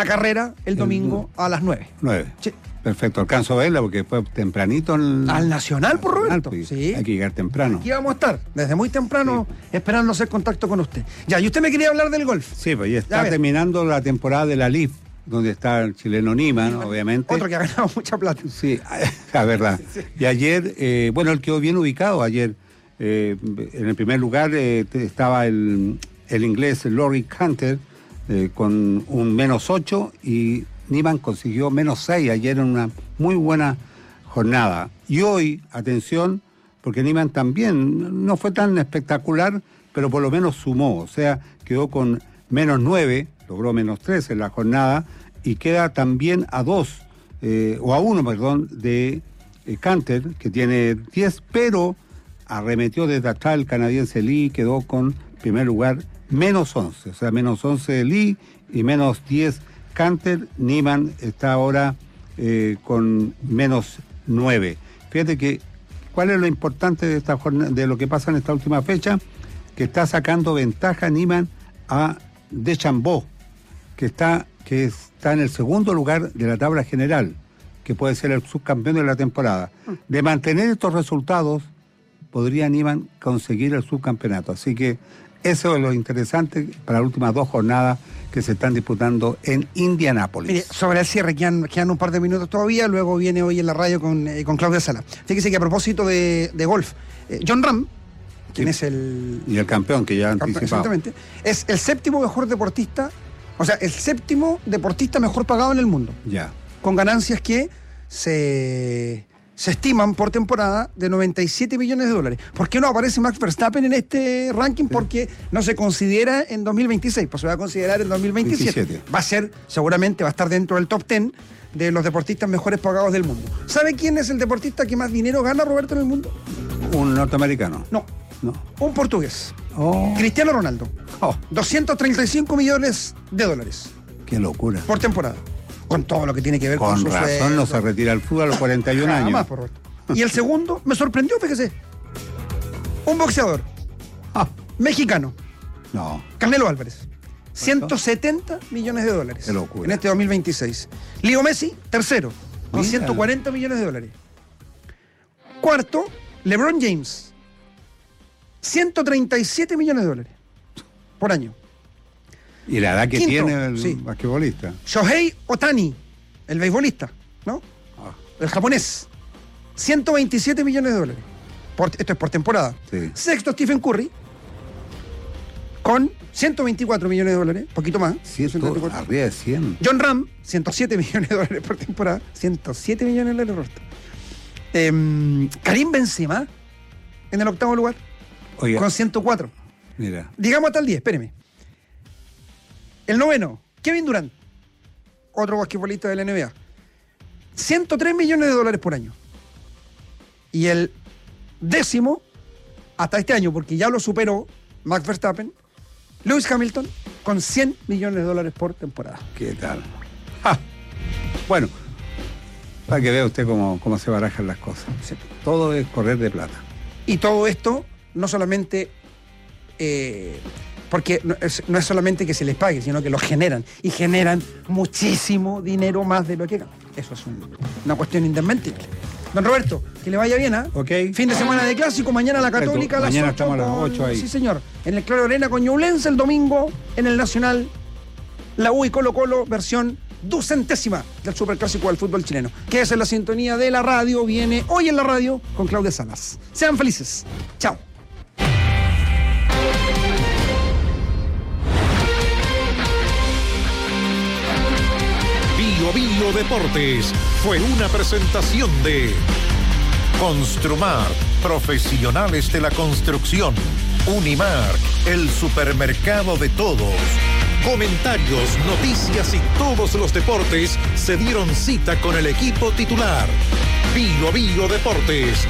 la carrera el domingo a las 9. 9. Sí. Perfecto, alcanzo a verla porque fue tempranito. Al Nacional, por Roberto. Pues, sí. Hay que llegar temprano. Aquí vamos a estar, desde muy temprano, esperando hacer contacto con usted. Ya, y usted me quería hablar del golf. Sí, pues ya está terminando la temporada de la LIV, donde está el chileno Niman, obviamente. Otro que ha ganado mucha plata. Sí, la verdad. Sí. Y ayer, él quedó bien ubicado ayer. En el primer lugar estaba el inglés Laurie Canter con un -8 y Niman consiguió -6 ayer en una muy buena jornada. Y hoy, atención, porque Niman también no fue tan espectacular, pero por lo menos sumó, o sea, quedó con -9, logró -3 en la jornada y queda también a 1, de Canter, que tiene 10, pero arremetió desde atrás el canadiense Lee, quedó con primer lugar -11, o sea, -11 Lee y -10 Canter. Niman está ahora con -9. Fíjate que, ¿cuál es lo importante de esta jornada, de lo que pasa en esta última fecha? Que está sacando ventaja Niman a DeChambeau, que está en el segundo lugar de la tabla general, que puede ser el subcampeón de la temporada. De mantener estos resultados, podría Niman conseguir el subcampeonato. Así que eso es lo interesante para las últimas 2 jornadas que se están disputando en Indianápolis. Mire, sobre el cierre, quedan un par de minutos todavía, luego viene hoy en la radio con Claudia Sala. Fíjese que a propósito de golf, Jon Rahm, quien es el... Y el campeón que ya anticipado. Exactamente. Es el séptimo mejor deportista, o sea, el séptimo deportista mejor pagado en el mundo. Ya. Con ganancias que se estiman por temporada de $97 millones. ¿Por qué no aparece Max Verstappen en este ranking? Porque no se considera en 2026, pues se va a considerar en 2027. 27. Seguramente va a estar dentro del top 10 de los deportistas mejores pagados del mundo. ¿Sabe quién es el deportista que más dinero gana, Roberto, en el mundo? ¿Un norteamericano? No. Un portugués. Cristiano Ronaldo. 235 millones de dólares. Qué locura. Por temporada. Con todo lo que tiene que ver con su razón sueldo. No se retira el fútbol a los 41 años. Más, y el segundo me sorprendió, fíjese. Un boxeador. Mexicano. No. Canelo Álvarez. 170 millones de dólares. Qué locura. En este 2026. Leo Messi, tercero. Con 140 millones de dólares. Cuarto, LeBron James. 137 millones de dólares. Por año. Y la edad que Quinto, tiene el basquetbolista. Shohei Ohtani, el beisbolista, ¿no? El japonés. 127 millones de dólares. Esto es por temporada. Sí. Sexto, Stephen Curry, con 124 millones de dólares, poquito más. Arriba de 100. Jon Rahm, 107 millones de dólares por temporada. 107 millones de dólares. Karim Benzema, en el octavo lugar. Oiga. Con 104. Mira. Digamos hasta el 10, espéreme. El noveno, Kevin Durant, otro basquetbolista de la NBA. 103 millones de dólares por año. Y el décimo, hasta este año, porque ya lo superó Max Verstappen, Lewis Hamilton, con 100 millones de dólares por temporada. ¿Qué tal? Bueno, para que vea usted cómo se barajan las cosas. Sí. Todo es correr de plata. Y todo esto, no solamente... porque no es solamente que se les pague, sino que lo generan. Y generan muchísimo dinero más de lo que ganan. Eso es una cuestión indesmentible. Don Roberto, que le vaya bien, ¿ah? Okay. Fin de semana de clásico, mañana la Católica a las 8. Mañana estamos a las 8 ahí. Sí, señor. En el Claro Arena con Ñublense el domingo, en el Nacional, la U y Colo-Colo, versión 200ª del Superclásico del fútbol chileno. Que es en la sintonía de la radio, viene hoy en la radio con Claudia Salas. Sean felices. Chao. Bio Deportes fue una presentación de Construmar, profesionales de la construcción. Unimar, el supermercado de todos. Comentarios, noticias y todos los deportes se dieron cita con el equipo titular. Bio Deportes.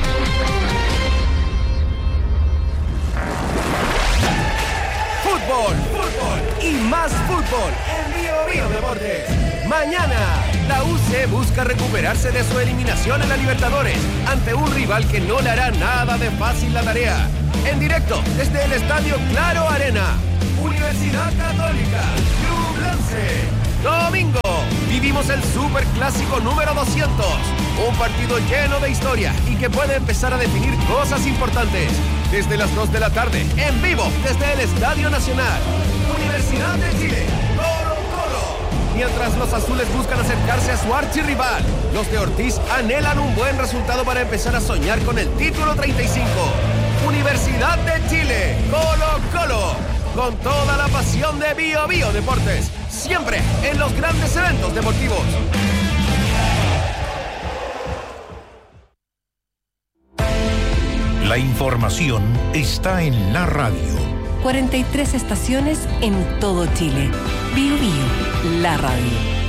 Fútbol y más fútbol en Bio Deportes. Mañana, la UC busca recuperarse de su eliminación en la Libertadores ante un rival que no le hará nada de fácil la tarea. En directo, desde el Estadio Claro Arena. Universidad Católica, Ñublense. Domingo, Vivimos el Superclásico número 200, un partido lleno de historia y que puede empezar a definir cosas importantes. Desde las 2 de la tarde, en vivo, desde el Estadio Nacional. Universidad de Chile, Colo-Colo. Mientras los azules buscan acercarse a su archirrival, los de Ortiz anhelan un buen resultado para empezar a soñar con el título 35. Universidad de Chile, Colo-Colo. Con toda la pasión de Bio Bio Deportes, siempre en los grandes eventos deportivos. La información está en la radio. 43 estaciones en todo Chile. Bio Bio, la radio.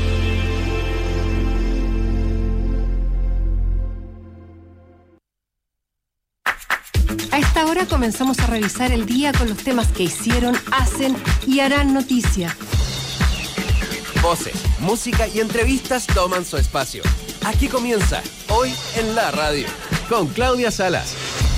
A esta hora comenzamos a revisar el día con los temas que hicieron, hacen y harán noticia. Voces, música y entrevistas toman su espacio. Aquí comienza, Hoy en la Radio, con Claudia Salas.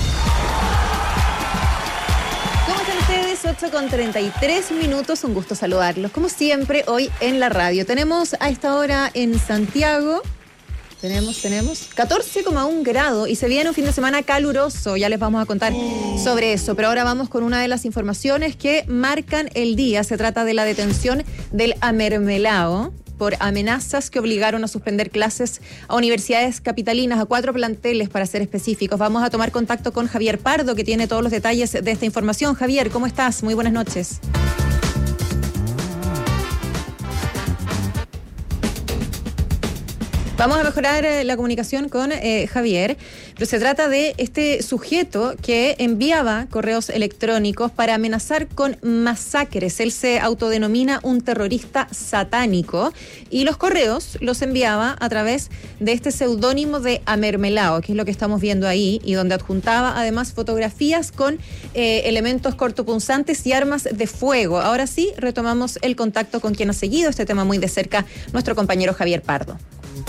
¿Cómo están ustedes? 8:33, un gusto saludarlos. Como siempre, hoy en la radio. Tenemos a esta hora en Santiago, tenemos 14,1 grados y se viene un fin de semana caluroso. Ya les vamos a contar sobre eso, pero ahora vamos con una de las informaciones que marcan el día. Se trata de la detención del Amermelao por amenazas que obligaron a suspender clases a universidades capitalinas, a 4 planteles para ser específicos. Vamos a tomar contacto con Javier Pardo, que tiene todos los detalles de esta información. Javier, ¿cómo estás? Muy buenas noches. Vamos a mejorar la comunicación con Javier, pero se trata de este sujeto que enviaba correos electrónicos para amenazar con masacres. Él se autodenomina un terrorista satánico y los correos los enviaba a través de este seudónimo de Amermelao, que es lo que estamos viendo ahí, y donde adjuntaba además fotografías con elementos cortopunzantes y armas de fuego. Ahora sí, retomamos el contacto con quien ha seguido este tema muy de cerca, nuestro compañero Javier Pardo.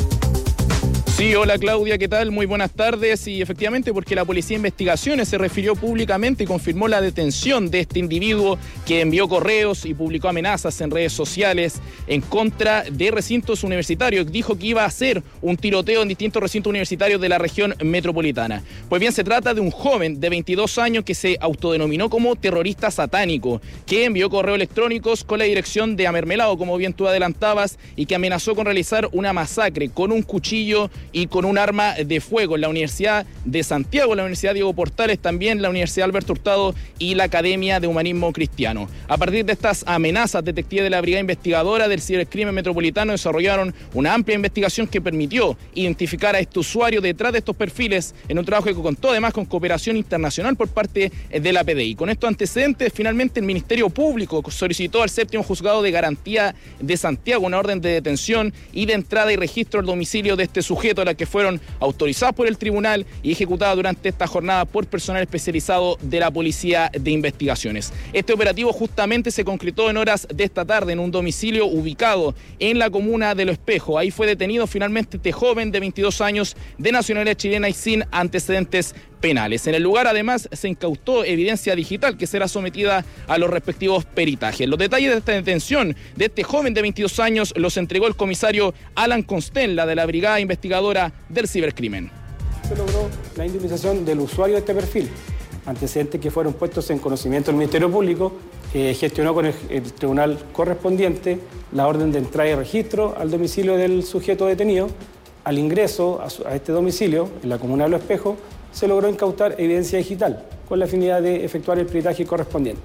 Sí, hola Claudia, ¿qué tal? Muy buenas tardes. Y efectivamente, porque la Policía de Investigaciones se refirió públicamente y confirmó la detención de este individuo que envió correos y publicó amenazas en redes sociales en contra de recintos universitarios. Dijo que iba a hacer un tiroteo en distintos recintos universitarios de la región metropolitana. Pues bien, se trata de un joven de 22 años que se autodenominó como terrorista satánico, que envió correos electrónicos con la dirección de Amermelao, como bien tú adelantabas, y que amenazó con realizar una masacre con un cuchillo y con un arma de fuego en la Universidad de Santiago, la Universidad Diego Portales, también la Universidad Alberto Hurtado y la Academia de Humanismo Cristiano. A partir de estas amenazas, detectives de la Brigada Investigadora del Cibercrimen Metropolitano desarrollaron una amplia investigación que permitió identificar a este usuario detrás de estos perfiles en un trabajo que contó además con cooperación internacional por parte de la PDI. Con estos antecedentes, finalmente el Ministerio Público solicitó al 7º Juzgado de Garantía de Santiago una orden de detención y de entrada y registro al domicilio de este sujeto, a la que fueron autorizadas por el tribunal y ejecutadas durante esta jornada por personal especializado de la Policía de Investigaciones. Este operativo justamente se concretó en horas de esta tarde en un domicilio ubicado en la comuna de Lo Espejo. Ahí fue detenido finalmente este joven de 22 años de nacionalidad chilena y sin antecedentes penales. En el lugar además se incautó evidencia digital que será sometida a los respectivos peritajes. Los detalles de esta detención de este joven de 22 años los entregó el comisario Alan Constenla de la Brigada Investigadora del Cibercrimen. Se logró la indemnización del usuario de este perfil, antecedentes que fueron puestos en conocimiento del Ministerio Público, gestionó con el tribunal correspondiente la orden de entrada y registro al domicilio del sujeto detenido. Al ingreso a este domicilio, en la comuna de Lo Espejo, se logró incautar evidencia digital con la finalidad de efectuar el peritaje correspondiente.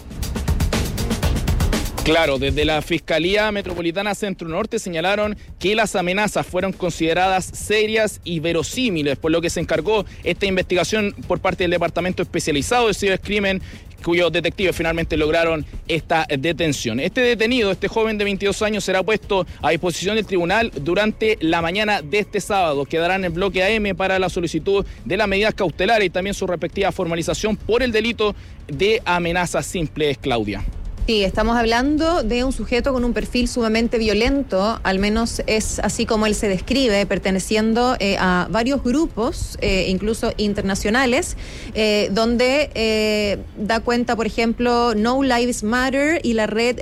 Claro, desde la Fiscalía Metropolitana Centro Norte señalaron que las amenazas fueron consideradas serias y verosímiles, por lo que se encargó esta investigación por parte del Departamento Especializado de Cibercrimen, cuyos detectives finalmente lograron esta detención. Este detenido, este joven de 22 años, será puesto a disposición del tribunal durante la mañana de este sábado. Quedará en el bloque AM para la solicitud de las medidas cautelares y también su respectiva formalización por el delito de amenazas simples, Claudia. Sí, estamos hablando de un sujeto con un perfil sumamente violento, al menos es así como él se describe, perteneciendo a varios grupos, incluso internacionales, donde da cuenta, por ejemplo, No Lives Matter y la red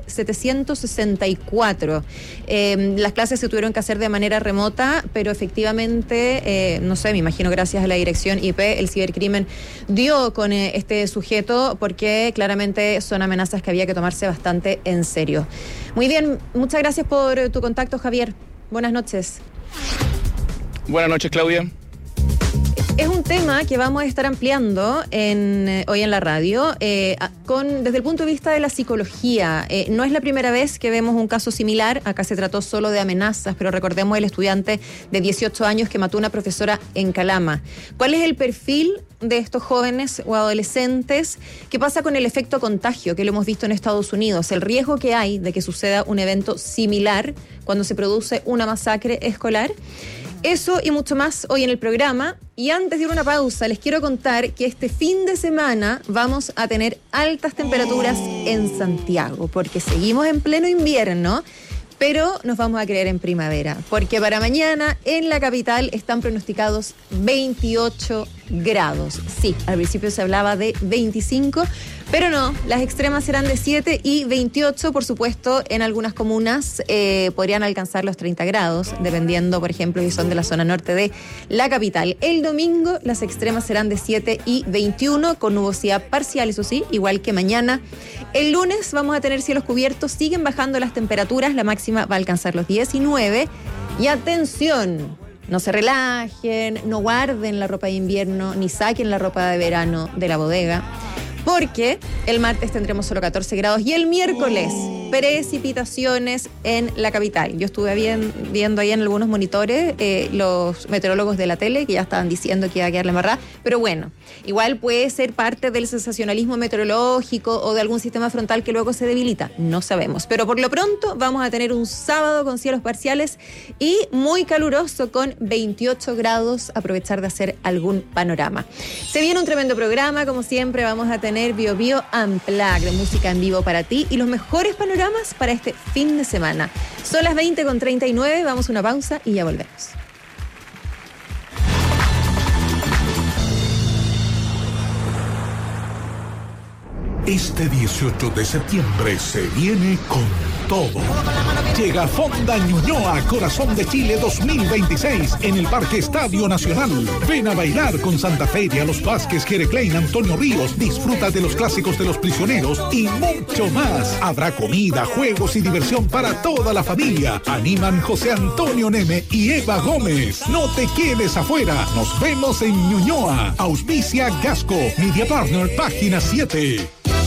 764. Las clases se tuvieron que hacer de manera remota, pero efectivamente, no sé, me imagino gracias a la dirección IP, el cibercrimen dio con este sujeto, porque claramente son amenazas que había que tomarse bastante en serio. Muy bien, muchas gracias por tu contacto, Javier. Buenas noches. Buenas noches, Claudia. Es un tema que vamos a estar ampliando hoy en la radio, desde el punto de vista de la psicología. No es la primera vez que vemos un caso similar. Acá se trató solo de amenazas, pero recordemos el estudiante de 18 años que mató a una profesora en Calama. ¿Cuál es el perfil de estos jóvenes o adolescentes? ¿Qué pasa con el efecto contagio que lo hemos visto en Estados Unidos? El riesgo que hay de que suceda un evento similar cuando se produce una masacre escolar. Eso y mucho más hoy en el programa. Y antes de ir a una pausa, les quiero contar que este fin de semana vamos a tener altas temperaturas en Santiago, porque seguimos en pleno invierno, pero nos vamos a creer en primavera, porque para mañana en la capital están pronosticados 28 grados. Sí, al principio se hablaba de 25, pero no, las extremas serán de 7 y 28, por supuesto, en algunas comunas podrían alcanzar los 30 grados, dependiendo, por ejemplo, si son de la zona norte de la capital. El domingo las extremas serán de 7 y 21, con nubosidad parcial, eso sí, igual que mañana. El lunes vamos a tener cielos cubiertos, siguen bajando las temperaturas, la máxima va a alcanzar los 19. Y atención, no se relajen, no guarden la ropa de invierno, ni saquen la ropa de verano de la bodega, porque el martes tendremos solo 14 grados y el miércoles precipitaciones en la capital. Yo estuve viendo ahí en algunos monitores los meteorólogos de la tele que ya estaban diciendo que iba a quedar la embarrada, pero bueno, igual puede ser parte del sensacionalismo meteorológico o de algún sistema frontal que luego se debilita, no sabemos, pero por lo pronto vamos a tener un sábado con cielos parciales y muy caluroso con 28 grados, aprovechar de hacer algún panorama. Se viene un tremendo programa, como siempre vamos a tener Bio Bio Unplugged, de música en vivo para ti y los mejores panoramas para este fin de semana. Son las 20:39, vamos a una pausa y ya volvemos. Este 18 de septiembre se viene con todo. Llega Fonda Ñuñoa, Corazón de Chile 2026 en el Parque Estadio Nacional. Ven a bailar con Santa Fe, Los Vázquez, Jere Klein, Antonio Ríos. Disfruta de los clásicos de los prisioneros y mucho más. Habrá comida, juegos y diversión para toda la familia. Animan José Antonio Neme y Eva Gómez. No te quedes afuera. Nos vemos en Ñuñoa. Auspicia Gasco, Media Partner, Página 7.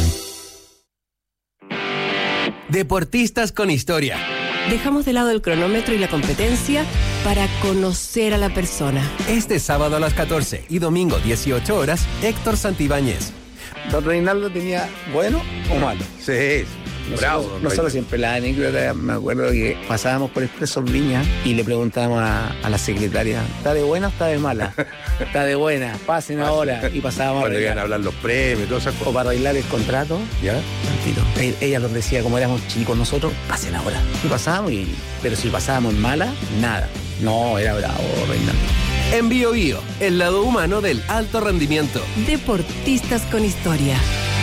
Deportistas con historia. Dejamos de lado el cronómetro y la competencia para conocer a la persona. Este sábado a las 14 y domingo 18 horas, Héctor Santibáñez. ¿Don Reinaldo tenía bueno o malo? Sí, bravo. Nosotros siempre la anécdota, me acuerdo que pasábamos por Expreso Viña y le preguntábamos a la secretaria, ¿está de buena o está de mala? Está de buena, pasen ahora. Y pasábamos cuando iban a hablar los premios, todas esas cosas. O para arreglar el contrato, ¿ya? Tantito. Ella nos decía, como éramos chicos nosotros, pasen ahora. Y pasábamos, pero si pasábamos mala, nada. No, era bravo, Reinaldo. En Bio Bio, el lado humano del alto rendimiento. Deportistas con historia.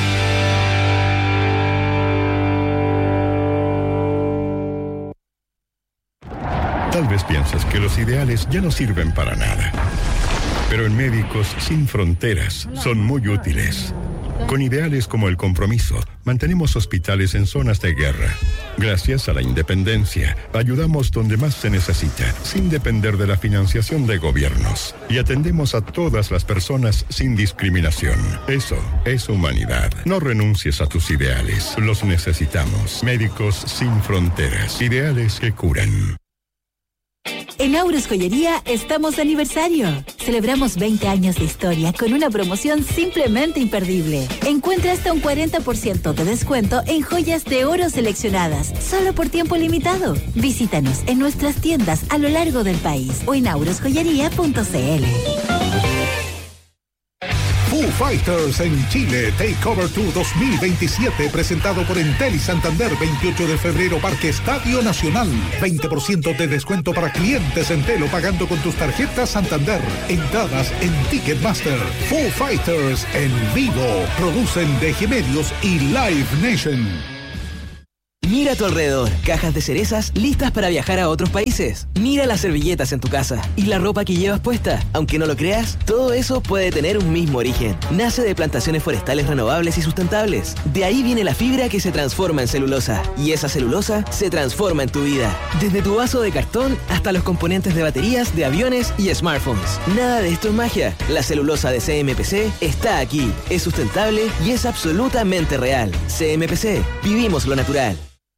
Tal vez piensas que los ideales ya no sirven para nada. Pero en Médicos Sin Fronteras son muy útiles. Con ideales como el compromiso, mantenemos hospitales en zonas de guerra. Gracias a la independencia, ayudamos donde más se necesita, sin depender de la financiación de gobiernos. Y atendemos a todas las personas sin discriminación. Eso es humanidad. No renuncies a tus ideales. Los necesitamos. Médicos Sin Fronteras. Ideales que curan. En Auros Joyería estamos de aniversario. Celebramos 20 años de historia con una promoción simplemente imperdible. Encuentra hasta un 40% de descuento en joyas de oro seleccionadas, solo por tiempo limitado. Visítanos en nuestras tiendas a lo largo del país o en aurosjoyería.cl. Foo Fighters en Chile, Takeover Tour 2027, presentado por Entel y Santander, 28 de febrero, Parque Estadio Nacional. 20% de descuento para clientes Entel o pagando con tus tarjetas Santander. Entradas en Ticketmaster. Foo Fighters en vivo. Producen DG Medios y Live Nation. Mira a tu alrededor, cajas de cerezas listas para viajar a otros países. Mira las servilletas en tu casa y la ropa que llevas puesta. Aunque no lo creas, todo eso puede tener un mismo origen. Nace de plantaciones forestales renovables y sustentables. De ahí viene la fibra que se transforma en celulosa. Y esa celulosa se transforma en tu vida. Desde tu vaso de cartón hasta los componentes de baterías, de aviones y smartphones. Nada de esto es magia. La celulosa de CMPC está aquí. Es sustentable y es absolutamente real. CMPC. Vivimos lo natural.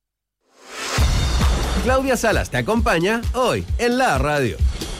Claudia Salas te acompaña hoy en la radio.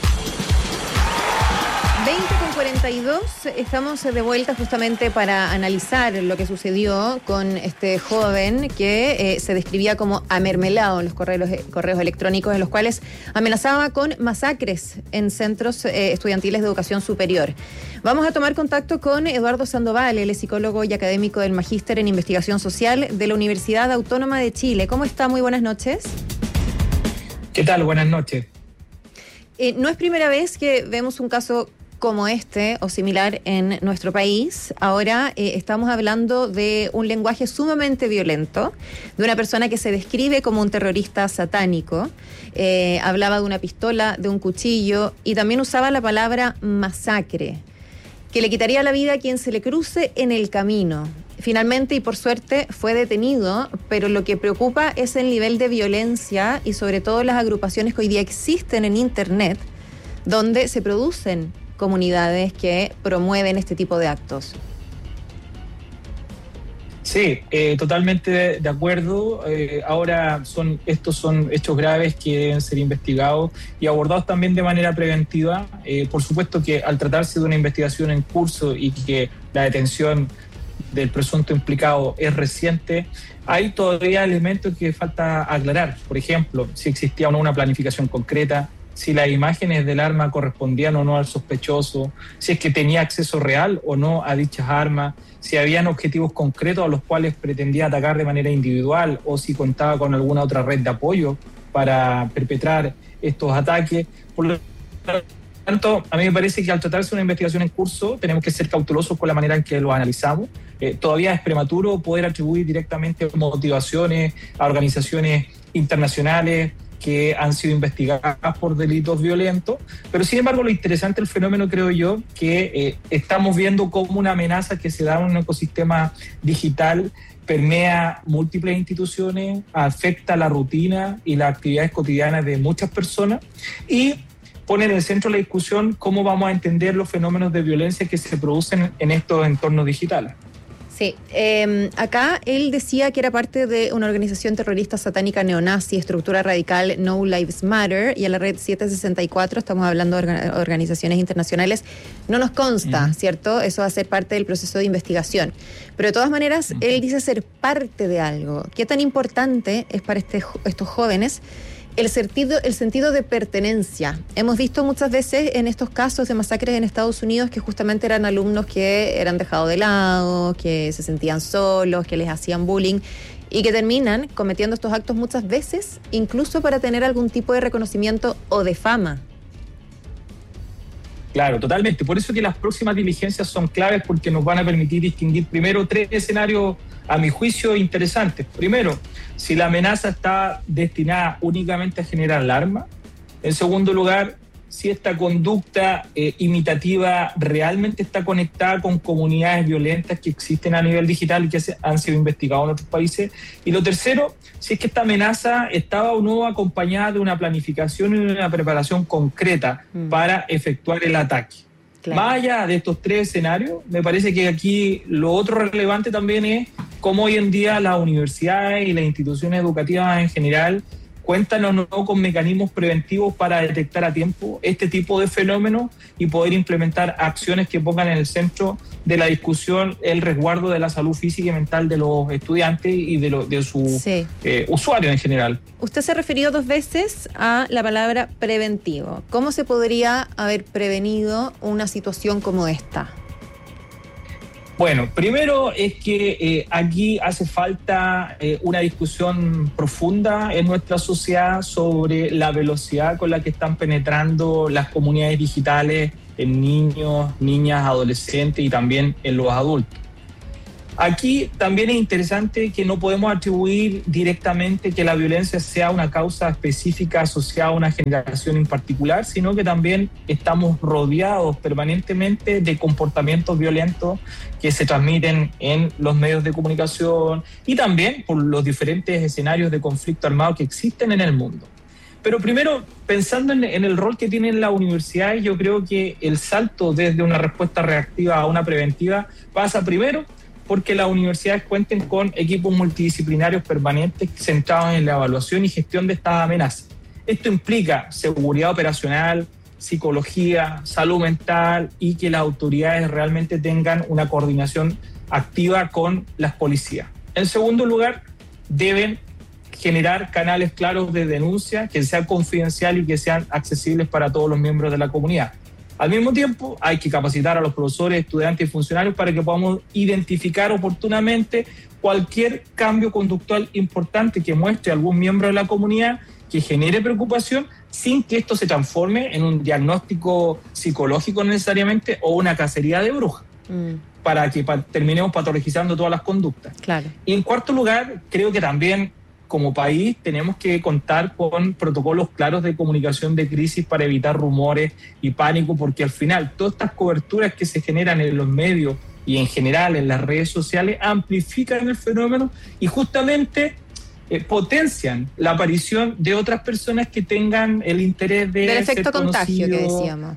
20:42, estamos de vuelta justamente para analizar lo que sucedió con este joven que se describía como amermelado en los correos electrónicos, en los cuales amenazaba con masacres en centros estudiantiles de educación superior. Vamos a tomar contacto con Eduardo Sandoval, él es psicólogo y académico del Magíster en Investigación Social de la Universidad Autónoma de Chile. ¿Cómo está? Muy buenas noches. ¿Qué tal? Buenas noches. No es primera vez que vemos un caso como este o similar en nuestro país. Ahora estamos hablando de un lenguaje sumamente violento, de una persona que se describe como un terrorista satánico. Hablaba de una pistola, de un cuchillo y también usaba la palabra masacre, que le quitaría la vida a quien se le cruce en el camino. Finalmente, y por suerte, fue detenido, pero lo que preocupa es el nivel de violencia y sobre todo las agrupaciones que hoy día existen en Internet, donde se producen comunidades que promueven este tipo de actos. Sí, totalmente de acuerdo. Ahora estos son hechos graves que deben ser investigados y abordados también de manera preventiva. Por supuesto que al tratarse de una investigación en curso y que la detención del presunto implicado es reciente, hay todavía elementos que falta aclarar. Por ejemplo, si existía o no una planificación concreta, si las imágenes del arma correspondían o no al sospechoso, si es que tenía acceso real o no a dichas armas, si habían objetivos concretos a los cuales pretendía atacar de manera individual o si contaba con alguna otra red de apoyo para perpetrar estos ataques. Por lo tanto, a mí me parece que al tratarse de una investigación en curso tenemos que ser cautelosos con la manera en que lo analizamos. Todavía es prematuro poder atribuir directamente motivaciones a organizaciones internacionales que han sido investigadas por delitos violentos, pero sin embargo lo interesante del fenómeno, creo yo, que estamos viendo cómo una amenaza que se da en un ecosistema digital permea múltiples instituciones, afecta la rutina y las actividades cotidianas de muchas personas y pone en el centro de la discusión cómo vamos a entender los fenómenos de violencia que se producen en estos entornos digitales. Sí, acá él decía que era parte de una organización terrorista satánica neonazi, estructura radical No Lives Matter, y a la red 764, estamos hablando de organizaciones internacionales, no nos consta, ¿cierto? Eso va a ser parte del proceso de investigación. Pero de todas maneras, él dice ser parte de algo. ¿Qué tan importante es para estos jóvenes el sentido de pertenencia? Hemos visto muchas veces en estos casos de masacres en Estados Unidos que justamente eran alumnos que eran dejados de lado, que se sentían solos, que les hacían bullying y que terminan cometiendo estos actos muchas veces incluso para tener algún tipo de reconocimiento o de fama. Claro, totalmente. Por eso que las próximas diligencias son claves porque nos van a permitir distinguir primero 3 escenarios, a mi juicio, interesantes. Primero, si la amenaza está destinada únicamente a generar alarma. En segundo lugar, si esta conducta imitativa realmente está conectada con comunidades violentas que existen a nivel digital y que han sido investigados en otros países. Y lo tercero, si es que esta amenaza estaba o no acompañada de una planificación y de una preparación concreta para efectuar el ataque. Claro. Más allá de estos 3 escenarios, me parece que aquí lo otro relevante también es cómo hoy en día las universidades y las instituciones educativas en general cuentan o no con mecanismos preventivos para detectar a tiempo este tipo de fenómenos y poder implementar acciones que pongan en el centro de la discusión el resguardo de la salud física y mental de los estudiantes y de sus usuarios en general. Usted se ha referido 2 veces a la palabra preventivo. ¿Cómo se podría haber prevenido una situación como esta? Bueno, primero es que aquí hace falta una discusión profunda en nuestra sociedad sobre la velocidad con la que están penetrando las comunidades digitales en niños, niñas, adolescentes y también en los adultos. Aquí también es interesante que no podemos atribuir directamente que la violencia sea una causa específica asociada a una generación en particular, sino que también estamos rodeados permanentemente de comportamientos violentos que se transmiten en los medios de comunicación y también por los diferentes escenarios de conflicto armado que existen en el mundo. Pero primero, pensando en el rol que tienen las universidades, yo creo que el salto desde una respuesta reactiva a una preventiva pasa primero porque las universidades cuenten con equipos multidisciplinarios permanentes centrados en la evaluación y gestión de estas amenazas. Esto implica seguridad operacional, psicología, salud mental y que las autoridades realmente tengan una coordinación activa con las policías. En segundo lugar, deben generar canales claros de denuncia que sean confidenciales y que sean accesibles para todos los miembros de la comunidad. Al mismo tiempo, hay que capacitar a los profesores, estudiantes y funcionarios para que podamos identificar oportunamente cualquier cambio conductual importante que muestre a algún miembro de la comunidad que genere preocupación sin que esto se transforme en un diagnóstico psicológico necesariamente o una cacería de brujas, para que terminemos patologizando todas las conductas. Claro. Y en cuarto lugar, creo que también como país tenemos que contar con protocolos claros de comunicación de crisis para evitar rumores y pánico, porque al final todas estas coberturas que se generan en los medios y en general en las redes sociales amplifican el fenómeno y justamente potencian la aparición de otras personas que tengan el interés de del efecto ser contagio que conocido. decíamos.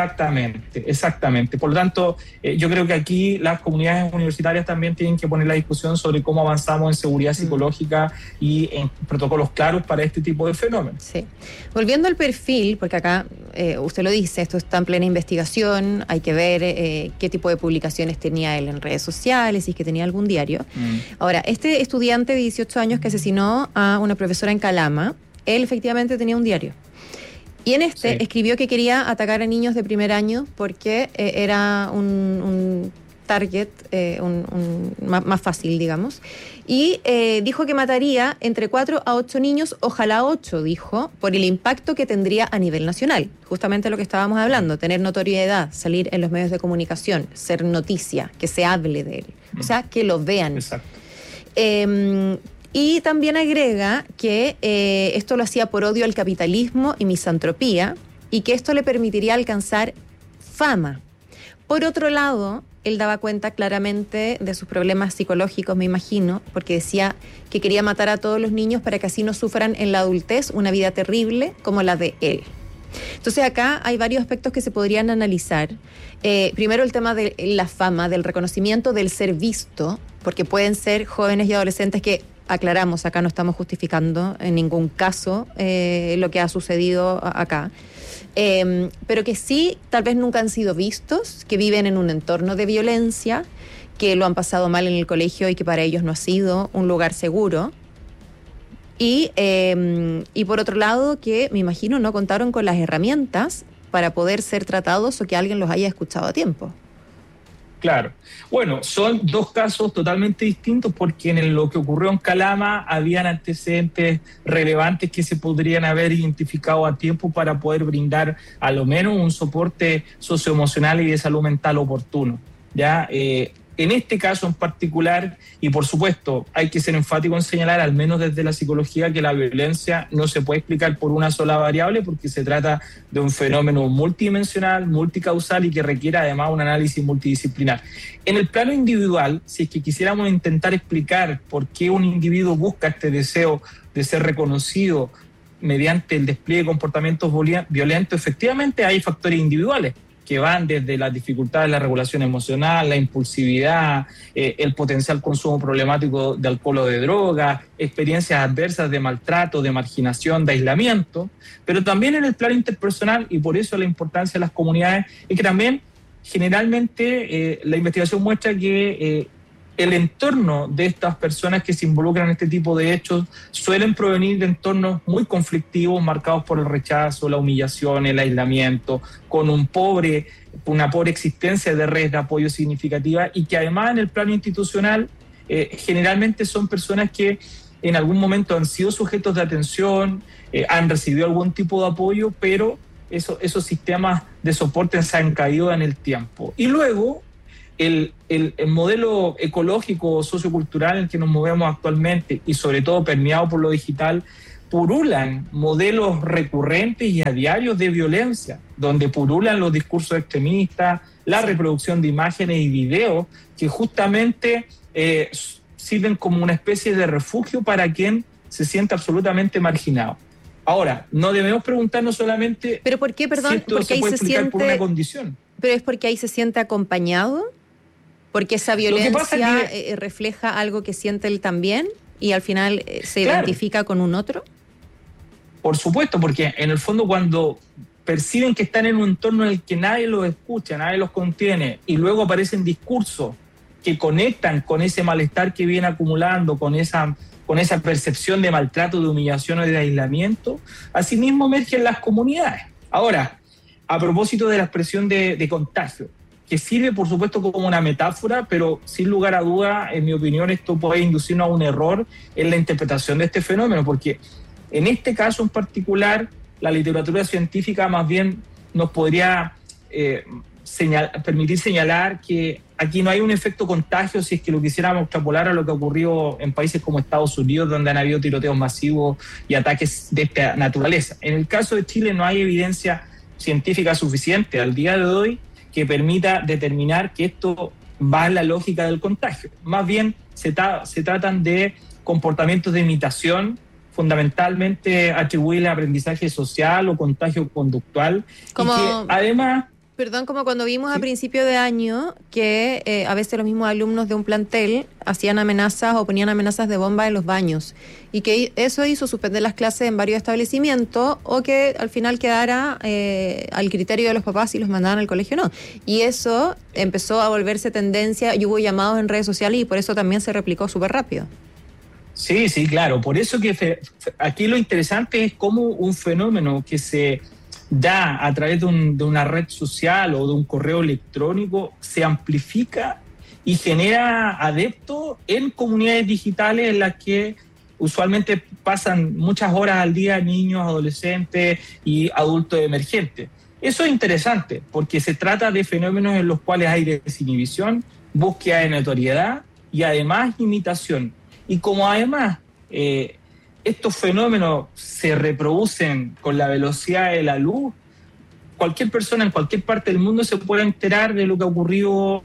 Exactamente. Por lo tanto, yo creo que aquí las comunidades universitarias también tienen que poner la discusión sobre cómo avanzamos en seguridad psicológica y en protocolos claros para este tipo de fenómenos. Sí. Volviendo al perfil, porque acá usted lo dice, esto está en plena investigación, hay que ver qué tipo de publicaciones tenía él en redes sociales, si es que tenía algún diario. Ahora, este estudiante de 18 años que asesinó a una profesora en Calama, él efectivamente tenía un diario. Y en este escribió que quería atacar a niños de primer año porque era un target más fácil, digamos. Y dijo que mataría entre 4 a 8 niños, ojalá 8, dijo, por el impacto que tendría a nivel nacional. Justamente lo que estábamos hablando, tener notoriedad, salir en los medios de comunicación, ser noticia, que se hable de él. O sea, que lo vean. Exacto. Y también agrega que esto lo hacía por odio al capitalismo y misantropía y que esto le permitiría alcanzar fama. Por otro lado, él daba cuenta claramente de sus problemas psicológicos, me imagino, porque decía que quería matar a todos los niños para que así no sufran en la adultez una vida terrible como la de él. Entonces acá hay varios aspectos que se podrían analizar. Primero el tema de la fama, del reconocimiento, del ser visto, porque pueden ser jóvenes y adolescentes que, aclaramos, acá no estamos justificando en ningún caso lo que ha sucedido acá, pero que sí, tal vez nunca han sido vistos, que viven en un entorno de violencia, que lo han pasado mal en el colegio y que para ellos no ha sido un lugar seguro. Y por otro lado, que me imagino no contaron con las herramientas para poder ser tratados o que alguien los haya escuchado a tiempo. Claro. Bueno, son dos casos totalmente distintos porque en lo que ocurrió en Calama habían antecedentes relevantes que se podrían haber identificado a tiempo para poder brindar a lo menos un soporte socioemocional y de salud mental oportuno. ¿Ya? En este caso en particular, y por supuesto hay que ser enfático en señalar, al menos desde la psicología, que la violencia no se puede explicar por una sola variable porque se trata de un fenómeno multidimensional, multicausal y que requiere además un análisis multidisciplinar. En el plano individual, si es que quisiéramos intentar explicar por qué un individuo busca este deseo de ser reconocido mediante el despliegue de comportamientos violentos, efectivamente hay factores individuales que van desde las dificultades de la regulación emocional, la impulsividad, el potencial consumo problemático de alcohol o de drogas, experiencias adversas de maltrato, de marginación, de aislamiento, pero también en el plano interpersonal, y por eso la importancia de las comunidades, es que también generalmente la investigación muestra que el entorno de estas personas que se involucran en este tipo de hechos suelen provenir de entornos muy conflictivos, marcados por el rechazo, la humillación, el aislamiento, con una pobre existencia de redes de apoyo significativa, y que además en el plano institucional generalmente son personas que en algún momento han sido sujetos de atención, han recibido algún tipo de apoyo, pero esos sistemas de soporte se han caído en el tiempo. Y luego el modelo ecológico, sociocultural en el que nos movemos actualmente, y sobre todo permeado por lo digital, purulan modelos recurrentes y a diario de violencia, donde purulan los discursos extremistas, la reproducción de imágenes y videos que justamente sirven como una especie de refugio para quien se siente absolutamente marginado. Ahora, no debemos preguntarnos solamente... ¿Pero por qué, perdón? Si esto porque se ahí puede se explicar siente... por una condición. ¿Pero es porque ahí se siente acompañado? ¿Porque esa violencia refleja algo que siente él también y al final se identifica con un otro? Por supuesto, porque en el fondo cuando perciben que están en un entorno en el que nadie los escucha, nadie los contiene, y luego aparecen discursos que conectan con ese malestar que viene acumulando, con esa percepción de maltrato, de humillación o de aislamiento, asimismo emergen las comunidades. Ahora, a propósito de la expresión de contagio, que sirve por supuesto como una metáfora, pero sin lugar a duda, en mi opinión, esto puede inducirnos a un error en la interpretación de este fenómeno, porque en este caso en particular, la literatura científica más bien nos podría permitir señalar que aquí no hay un efecto contagio si es que lo quisiéramos extrapolar a lo que ocurrió en países como Estados Unidos, donde han habido tiroteos masivos y ataques de esta naturaleza. En el caso de Chile no hay evidencia científica suficiente al día de hoy que permita determinar que esto va en la lógica del contagio. Más bien se tratan de comportamientos de imitación, fundamentalmente atribuible a aprendizaje social o contagio conductual, como, y que además... Perdón, como cuando vimos a principio de año que a veces los mismos alumnos de un plantel hacían amenazas o ponían amenazas de bomba en los baños, y que eso hizo suspender las clases en varios establecimientos, o que al final quedara al criterio de los papás si los mandaban al colegio o no. Y eso empezó a volverse tendencia y hubo llamados en redes sociales y por eso también se replicó súper rápido. Sí, claro. Por eso que aquí lo interesante es cómo un fenómeno que se da a través de una red social o de un correo electrónico se amplifica y genera adeptos en comunidades digitales en las que usualmente pasan muchas horas al día niños, adolescentes y adultos emergentes. Eso es interesante porque se trata de fenómenos en los cuales hay desinhibición, búsqueda de notoriedad y además imitación. Y como además estos fenómenos se reproducen con la velocidad de la luz, cualquier persona en cualquier parte del mundo se puede enterar de lo que ha ocurrido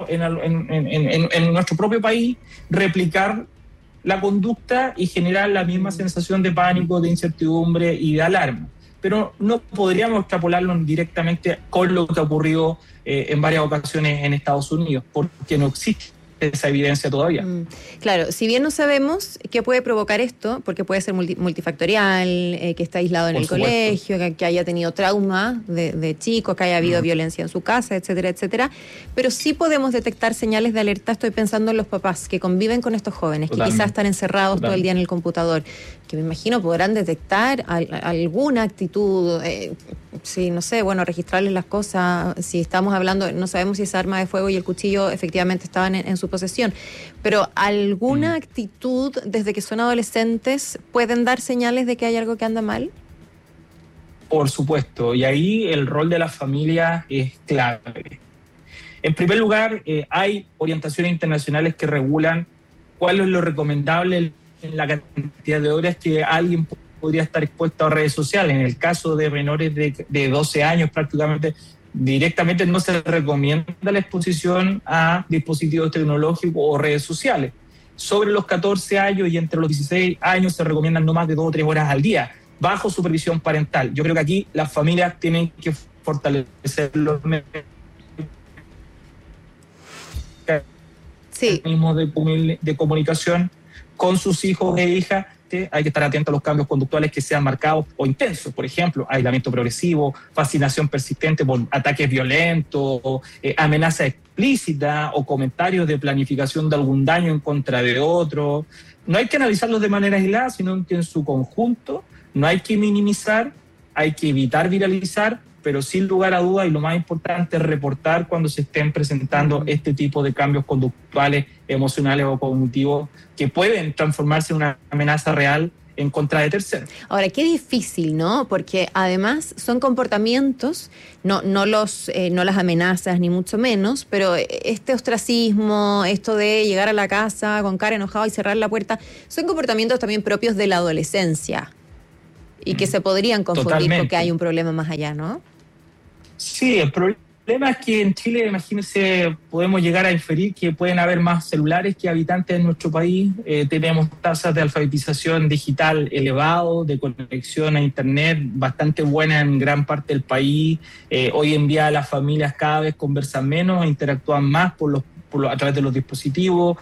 en nuestro propio país, replicar la conducta y generar la misma sensación de pánico, de incertidumbre y de alarma. Pero no podríamos extrapolarlo directamente con lo que ha ocurrido en varias ocasiones en Estados Unidos, porque no existe esa evidencia todavía. Claro, si bien no sabemos qué puede provocar esto, porque puede ser multifactorial, que está aislado en el colegio, que haya tenido trauma de chico, que haya habido violencia en su casa, etcétera, etcétera, pero sí podemos detectar señales de alerta. Estoy pensando en los papás que conviven con estos jóvenes, que quizás están encerrados todo el día en el computador, que me imagino podrán detectar alguna actitud, sí, no sé, bueno, registrarles las cosas. Si estamos hablando, no sabemos si esa arma de fuego y el cuchillo efectivamente estaban en su posesión, pero alguna actitud desde que son adolescentes pueden dar señales de que hay algo que anda mal. Por supuesto, y ahí el rol de la familia es clave. En primer lugar, hay orientaciones internacionales que regulan cuál es lo recomendable en la cantidad de horas que alguien podría estar expuesto a redes sociales. En el caso de menores de 12 años, prácticamente directamente no se recomienda la exposición a dispositivos tecnológicos o redes sociales. Sobre los 14 años y entre los 16 años se recomiendan no más de 2 o 3 horas al día, bajo supervisión parental. Yo creo que aquí las familias tienen que fortalecer los mecanismos de comunicación con sus hijos e hijas hay que estar atento a los cambios conductuales que sean marcados o intensos. Por ejemplo, aislamiento progresivo, fascinación persistente por ataques violentos, amenaza explícita o comentarios de planificación de algún daño en contra de otro. No hay que analizarlos de manera aislada, sino que en su conjunto no hay que minimizar, hay que evitar viralizar, pero sin lugar a dudas, y lo más importante, reportar cuando se estén presentando este tipo de cambios conductuales, emocionales o cognitivos que pueden transformarse en una amenaza real en contra de terceros. Ahora, qué difícil, ¿no? Porque además son comportamientos, no las amenazas ni mucho menos, pero este ostracismo, esto de llegar a la casa con cara enojada y cerrar la puerta, son comportamientos también propios de la adolescencia y que se podrían confundir porque hay un problema más allá, ¿no? Sí, el problema es que en Chile, imagínense, podemos llegar a inferir que pueden haber más celulares que habitantes en nuestro país. Tenemos tasas de alfabetización digital elevados, de conexión a Internet bastante buena en gran parte del país. Hoy en día las familias cada vez conversan menos, interactúan más a través de los dispositivos.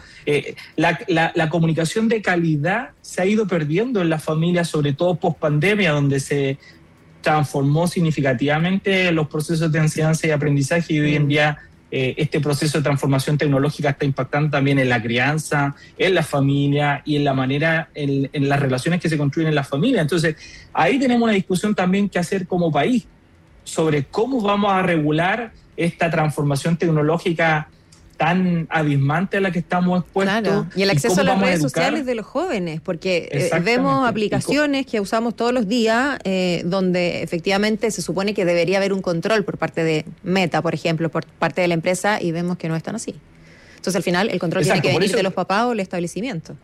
La comunicación de calidad se ha ido perdiendo en las familias, sobre todo post pandemia, donde se transformó significativamente los procesos de enseñanza y aprendizaje, y hoy en día este proceso de transformación tecnológica está impactando también en la crianza, en la familia y en la manera, en las relaciones que se construyen en la familia. Entonces, ahí tenemos una discusión también que hacer como país sobre cómo vamos a regular esta transformación tecnológica tan abismante a la que estamos expuestos. Claro. Y el acceso a las redes sociales de los jóvenes, porque vemos aplicaciones que usamos todos los días donde efectivamente se supone que debería haber un control por parte de Meta, por ejemplo, por parte de la empresa, y vemos que no es tan así. Entonces al final el control tiene que venir de los papás o el establecimiento.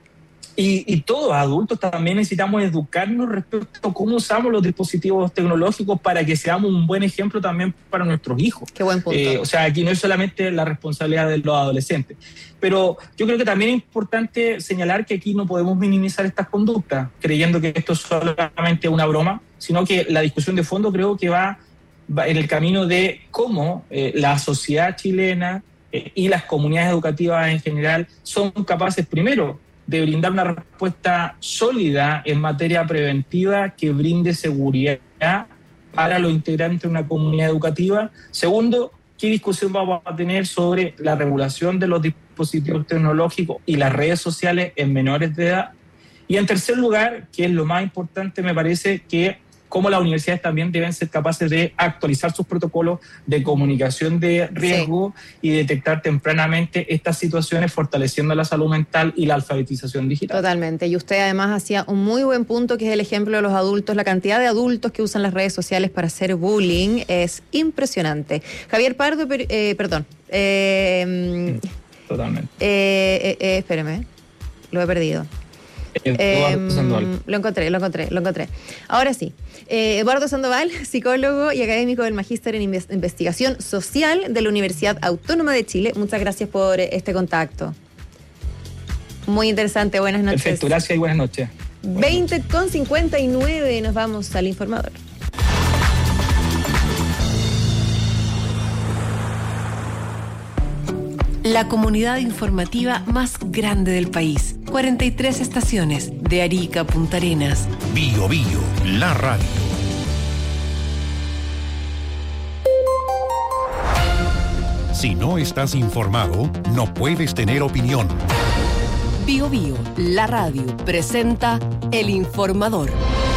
Y todos adultos también necesitamos educarnos respecto a cómo usamos los dispositivos tecnológicos para que seamos un buen ejemplo también para nuestros hijos. Qué buen punto. O sea, aquí no es solamente la responsabilidad de los adolescentes. Pero yo creo que también es importante señalar que aquí no podemos minimizar estas conductas, creyendo que esto es solamente una broma, sino que la discusión de fondo creo que va en el camino de cómo la sociedad chilena y las comunidades educativas en general son capaces, primero, de brindar una respuesta sólida en materia preventiva que brinde seguridad para los integrantes de una comunidad educativa. Segundo, ¿qué discusión vamos a tener sobre la regulación de los dispositivos tecnológicos y las redes sociales en menores de edad? Y en tercer lugar, que es lo más importante, me parece que cómo las universidades también deben ser capaces de actualizar sus protocolos de comunicación de riesgo y detectar tempranamente estas situaciones, fortaleciendo la salud mental y la alfabetización digital. Totalmente. Y usted además hacía un muy buen punto, que es el ejemplo de los adultos. La cantidad de adultos que usan las redes sociales para hacer bullying es impresionante. Javier Pardo, perdón. Totalmente. Espéreme, lo he perdido. Lo encontré. Ahora sí. Eduardo Sandoval, psicólogo y académico del Magíster en Investigación Social de la Universidad Autónoma de Chile. Muchas gracias por este contacto. Muy interesante, buenas noches. Perfecto, gracias y buenas noches. 20:59, nos vamos al informador. La comunidad informativa más grande del país. 43 estaciones, de Arica a Punta Arenas. Bio Bio, la radio. Si no estás informado, no puedes tener opinión. Bio Bio, la radio, presenta El Informador.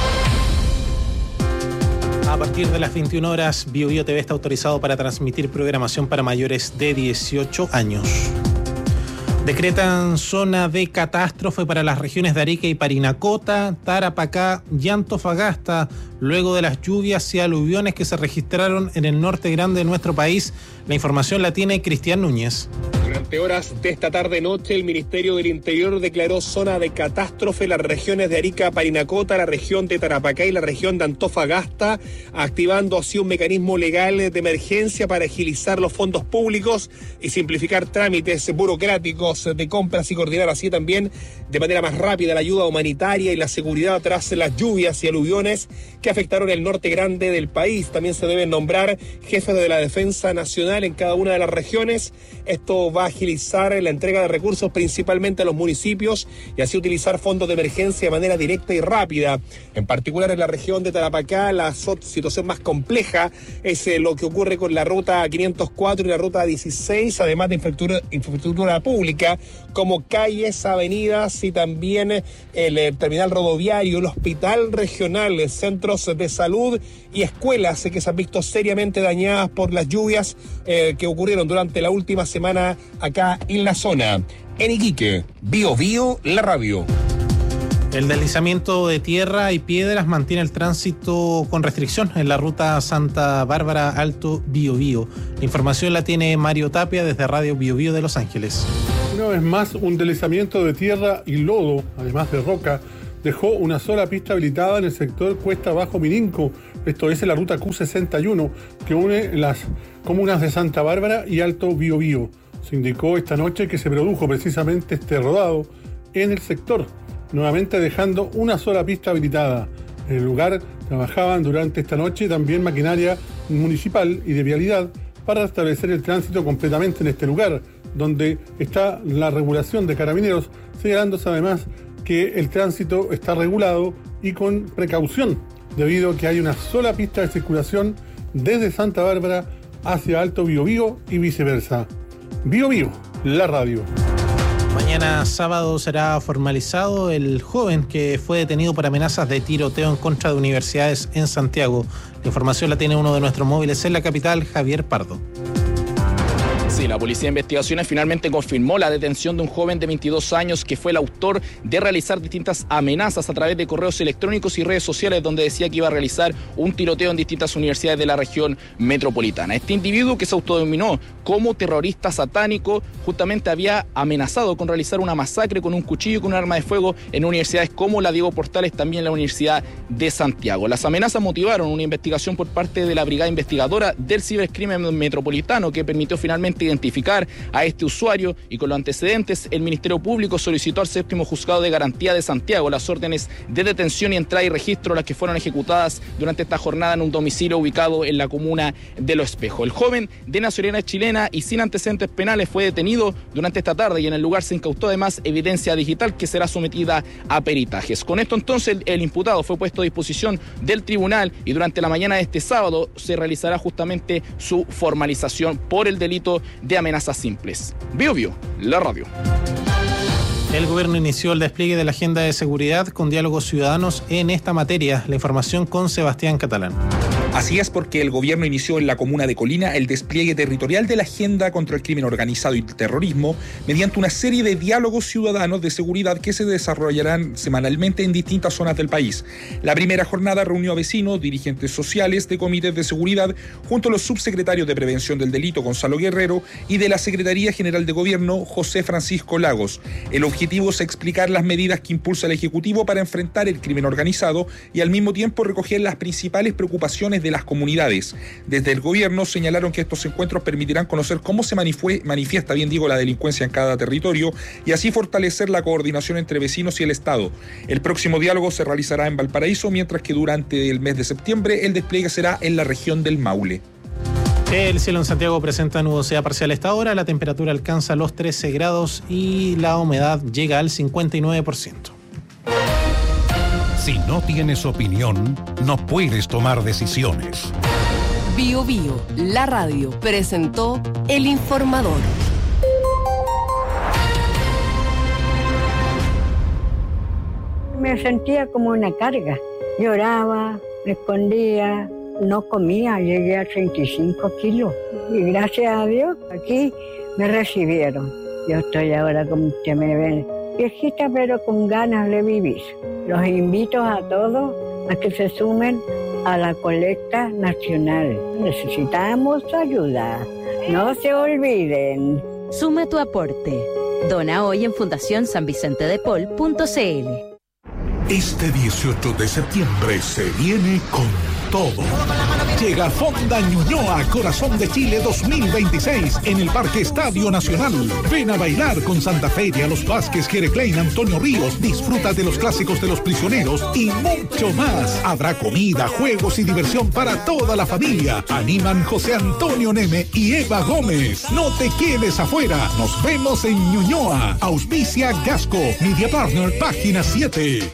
A partir de las 21 horas, Bio Bio TV está autorizado para transmitir programación para mayores de 18 años. Decretan zona de catástrofe para las regiones de Arica y Parinacota, Tarapacá y Antofagasta, luego de las lluvias y aluviones que se registraron en el norte grande de nuestro país. La información la tiene Cristian Núñez. Durante horas de esta tarde-noche, el Ministerio del Interior declaró zona de catástrofe las regiones de Arica, Parinacota, la región de Tarapacá y la región de Antofagasta, activando así un mecanismo legal de emergencia para agilizar los fondos públicos y simplificar trámites burocráticos de compras y coordinar así también de manera más rápida la ayuda humanitaria y la seguridad tras las lluvias y aluviones que afectaron el norte grande del país. También se deben nombrar jefes de la Defensa Nacional en cada una de las regiones. Esto va a agilizar la entrega de recursos principalmente a los municipios y así utilizar fondos de emergencia de manera directa y rápida. En particular en la región de Tarapacá, la situación más compleja es lo que ocurre con la ruta 504 y la ruta 16, además de infraestructura pública como calles, avenidas y también el terminal rodoviario, el hospital regional, centros de salud y escuelas que se han visto seriamente dañadas por las lluvias que ocurrieron durante la última semana acá en la zona. En Iquique, Bio Bio, la radio. El deslizamiento de tierra y piedras mantiene el tránsito con restricción en la ruta Santa Bárbara Alto Biobío. La información la tiene Mario Tapia desde Radio Biobío de Los Ángeles. Una vez más, un deslizamiento de tierra y lodo, además de roca, dejó una sola pista habilitada en el sector Cuesta Bajo Mininco. Esto es en la ruta Q61, que une las comunas de Santa Bárbara y Alto Biobío. Se indicó esta noche que se produjo precisamente este rodado en el sector, nuevamente dejando una sola pista habilitada. En el lugar trabajaban durante esta noche también maquinaria municipal y de vialidad para restablecer el tránsito completamente en este lugar, donde está la regulación de Carabineros, señalándose además que el tránsito está regulado y con precaución, debido a que hay una sola pista de circulación desde Santa Bárbara hacia Alto Biobío y viceversa. Biobío, la radio. Mañana sábado será formalizado el joven que fue detenido por amenazas de tiroteo en contra de universidades en Santiago. La información la tiene uno de nuestros móviles en la capital, Javier Pardo. Sí, la Policía de Investigaciones finalmente confirmó la detención de un joven de 22 años que fue el autor de realizar distintas amenazas a través de correos electrónicos y redes sociales donde decía que iba a realizar un tiroteo en distintas universidades de la región metropolitana. Este individuo, que se autodenominó como terrorista satánico, justamente había amenazado con realizar una masacre con un cuchillo y con un arma de fuego en universidades como la Diego Portales, también la Universidad de Santiago. Las amenazas motivaron una investigación por parte de la Brigada Investigadora del Cibercrimen Metropolitano, que permitió finalmente identificar a este usuario, y con los antecedentes el Ministerio Público solicitó al 7º Juzgado de Garantía de Santiago las órdenes de detención y entrada y registro, las que fueron ejecutadas durante esta jornada en un domicilio ubicado en la comuna de Los Espejos. El joven de nacionalidad chilena y sin antecedentes penales fue detenido durante esta tarde y en el lugar se incautó además evidencia digital que será sometida a peritajes. Con esto entonces el imputado fue puesto a disposición del tribunal y durante la mañana de este sábado se realizará justamente su formalización por el delito de amenazas simples. Bio Bio, la radio. El gobierno inició el despliegue de la agenda de seguridad con diálogos ciudadanos en esta materia. La información con Sebastián Catalán. Así es, porque el gobierno inició en la comuna de Colina el despliegue territorial de la agenda contra el crimen organizado y el terrorismo mediante una serie de diálogos ciudadanos de seguridad que se desarrollarán semanalmente en distintas zonas del país. La primera jornada reunió a vecinos, dirigentes sociales de comités de seguridad, junto a los subsecretarios de Prevención del Delito, Gonzalo Guerrero, y de la Secretaría General de Gobierno, José Francisco Lagos. El objetivo es explicar las medidas que impulsa el Ejecutivo para enfrentar el crimen organizado y al mismo tiempo recoger las principales preocupaciones de las comunidades. Desde el gobierno señalaron que estos encuentros permitirán conocer cómo se manifiesta la delincuencia en cada territorio y así fortalecer la coordinación entre vecinos y el Estado. El próximo diálogo se realizará en Valparaíso, mientras que durante el mes de septiembre el despliegue será en la región del Maule. El cielo en Santiago presenta nubosidad parcial a esta hora, la temperatura alcanza los 13 grados y la humedad llega al 59%. Si no tienes opinión, no puedes tomar decisiones. Bio Bio, la radio, presentó El Informador. Me sentía como una carga. Lloraba, me escondía, no comía, llegué a 35 kilos. Y gracias a Dios, aquí me recibieron. Yo estoy ahora, como usted me ve, viejita, pero con ganas de vivir. Los invito a todos a que se sumen a la colecta nacional. Necesitamos ayuda. No se olviden. Suma tu aporte. Dona hoy en fundacionsanvicentedepol.cl. Este 18 de septiembre se viene con todo. Llega Fonda Ñuñoa, Corazón de Chile 2026 en el Parque Estadio Nacional. Ven a bailar con Santa Feria, Los Vázquez, Jere Klein, Antonio Ríos. Disfruta de los clásicos de los prisioneros y mucho más. Habrá comida, juegos y diversión para toda la familia. Animan José Antonio Neme y Eva Gómez. No te quedes afuera. Nos vemos en Ñuñoa. Auspicia Gasco, Media Partner, página 7.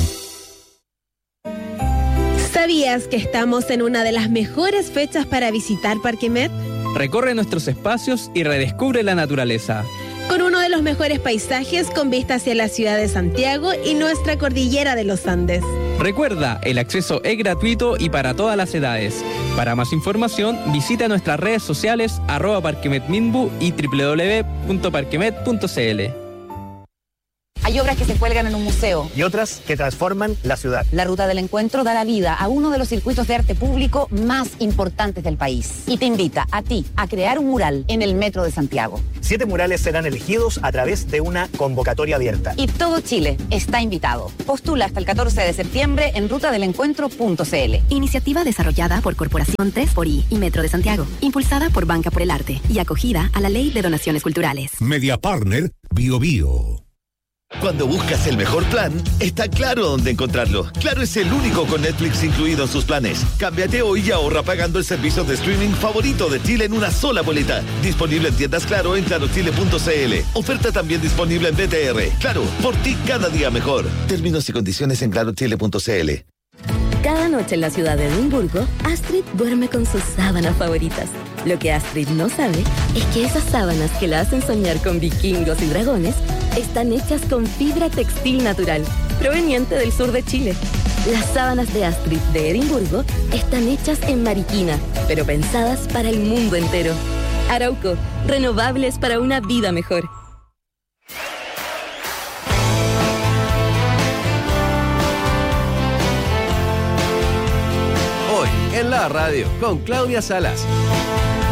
¿Sabías que estamos en una de las mejores fechas para visitar Parque Met? Recorre nuestros espacios y redescubre la naturaleza. Con uno de los mejores paisajes con vista hacia la ciudad de Santiago y nuestra cordillera de los Andes. Recuerda, el acceso es gratuito y para todas las edades. Para más información, visita nuestras redes sociales @parquemetminbu y www.parquemet.cl. Hay obras que se cuelgan en un museo. Y otras que transforman la ciudad. La Ruta del Encuentro da la vida a uno de los circuitos de arte público más importantes del país. Y te invita a ti a crear un mural en el Metro de Santiago. 7 murales serán elegidos a través de una convocatoria abierta. Y todo Chile está invitado. Postula hasta el 14 de septiembre en rutadelencuentro.cl. Iniciativa desarrollada por Corporación 3xI y Metro de Santiago. Impulsada por Banca por el Arte y acogida a la Ley de Donaciones Culturales. Media Partner, Bio Bio. Cuando buscas el mejor plan, está Claro dónde encontrarlo. Claro es el único con Netflix incluido en sus planes. Cámbiate hoy y ahorra pagando el servicio de streaming favorito de Chile en una sola boleta. Disponible en tiendas Claro en clarochile.cl. Oferta también disponible en BTR. Claro, por ti cada día mejor. Términos y condiciones en clarochile.cl. Cada noche en la ciudad de Edimburgo, Astrid duerme con sus sábanas favoritas. Lo que Astrid no sabe es que esas sábanas que la hacen soñar con vikingos y dragones están hechas con fibra textil natural, proveniente del sur de Chile. Las sábanas de Astrid de Edimburgo están hechas en Mariquina, pero pensadas para el mundo entero. Arauco, renovables para una vida mejor. Hoy en la radio con Claudia Salas.